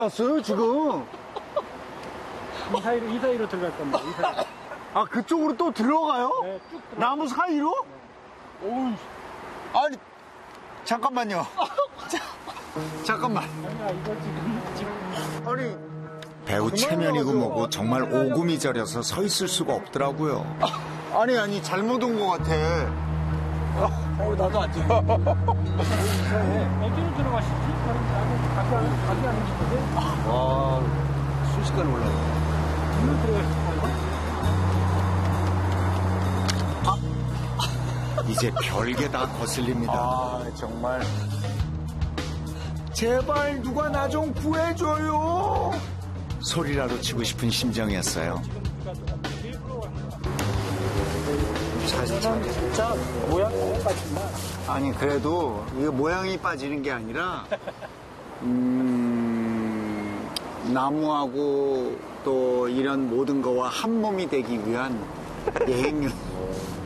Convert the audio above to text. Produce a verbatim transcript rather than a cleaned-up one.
왔어요 지금. 이 사이로, 이 사이로 들어갈 겁니다. 이 사이로. 아 그쪽으로 또 들어가요? 네, 쭉 들어가. 나무 사이로? 네. 오우. 아니 잠깐만요. 잠깐만. 아니야, 이거 지금, 지금. 아니 배우 체면이고 뭐고 정말 오금이 저려서 서 있을 수가 없더라고요. 아니 아니 잘못 온 것 같아. 어, 나도 안 돼. 어디로 들어가시지? 나는 가기 하는, 가기 하는 집인데. 와, 순식간에 올라가. 일로 들어가시지. 이제 별게 다 거슬립니다. 아 정말. 제발 누가 나 좀 구해줘요. 소리라도 치고 싶은 심정이었어요. 저는 진짜 모양이 똑같지만. 아니 그래도 이거 모양이 빠지는 게 아니라 음, 나무하고 또 이런 모든 거와 한 몸이 되기 위한 여행용.